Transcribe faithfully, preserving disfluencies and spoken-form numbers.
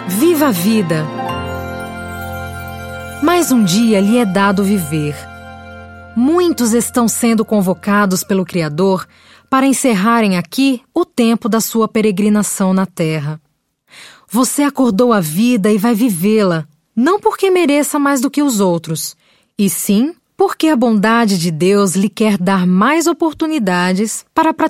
Viva a vida! Mais um dia lhe é dado viver. Muitos estão sendo convocados pelo Criador para encerrarem aqui o tempo da sua peregrinação na Terra. Você acordou a vida e vai vivê-la, não porque mereça mais do que os outros, e sim porque a bondade de Deus lhe quer dar mais oportunidades para praticar